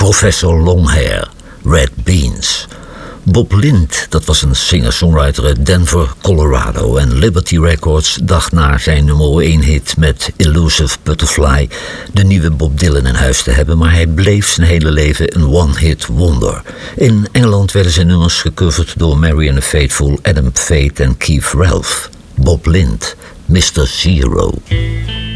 Professor Longhair, Red Beans. Bob Lind, dat was een singer-songwriter uit Denver, Colorado. En Liberty Records dacht na zijn nummer 1 hit met Elusive Butterfly de nieuwe Bob Dylan in huis te hebben, maar hij bleef zijn hele leven een one-hit wonder. In Engeland werden zijn nummers gecoverd door Marianne Faithfull, Adam Faith en Keith Ralph. Bob Lind, Mr. Zero.